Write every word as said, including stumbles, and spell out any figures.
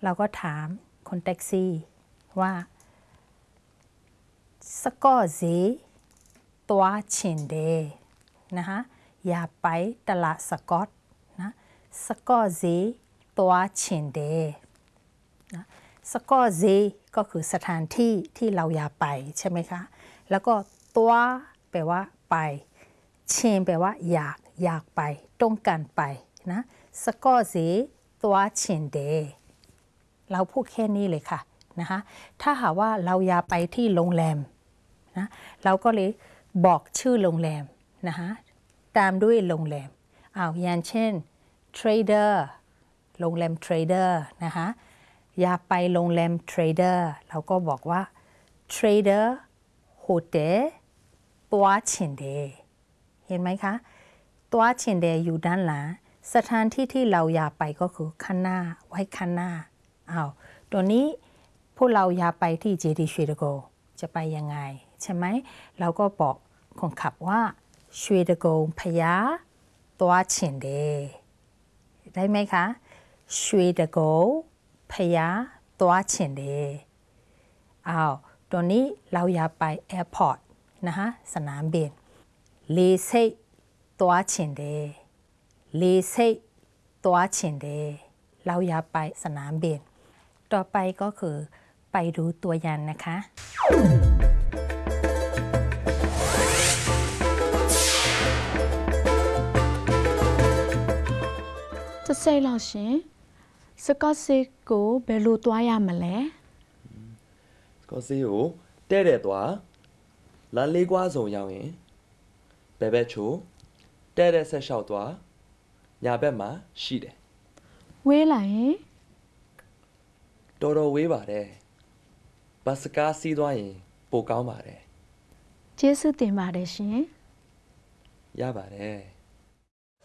เราก็ถามคนแท็กซี่ว่าสกอซีตัวชินเดนะคะอย่าไปตลาดสกอตนะสกอซีตัวชินเดนะสกอซีก็คือสถานที่ที่เราอยากไปใช่ไหมคะแล้วก็ตัวแปลว่าไปชินแปลว่าอยากอยากไปต้องการไปนะสกอซีตัวชินเดเราพูดแค่นี้เลยค่ะนะคะถ้าหากว่าเราอยากไปที่โรงแรมนะเราก็เลยบอกชื่อโรงแรมนะคะตามด้วยโรงแรมอ้าวอย่างเช่น Trader โรงแรม Trader นะคะอยากไปโรงแรม Trader เราก็บอกว่า Trader Hotel ตัวชินเดเห็นไหมคะตัวชินเดอยู่ด้านหลังสถานที่ที่เราอยากไปก็คือข้างหน้าไว้ข้างหน้าอ้าวตัวนี้พวกเราอยากไปที่เจดีย์ชเวดโกจะไปยังไงใช่ไหมเราก็บอกคนขับว่าชเวดโกพญาตัวชินเดได้ไหมคะชเวดโกพญาตัวชินเดอ้าวตัวนี้เราอยากไปแอร์พอร์ตนะคะสนามบินลีเซตัวชินเดลีเซตัวชินเดเราอยากไปสนามบินต่อไปก็คือไปดูตัวอย่างนะคะจะใส่เราสิสกอตซิกูเบลูตัวยามาแล้วสกอตซิကိုတဲ့တဲ့သွားလမ်းလေးကွာစုံရောက်ရင်ဘယ်ဘက်ချိုတဲ့တဲ့ဆက်လျှောက်သွားညာဘက်မှာရှိတယ်ဝေးလာရင်တော်တော်ဝေးပါတယ်ဘတ်စကားစီးသွားရင်ပိုကောင်းပါတယ်ကျေးဇူးတင်ပါတယ်ရှင်ရပါတယ်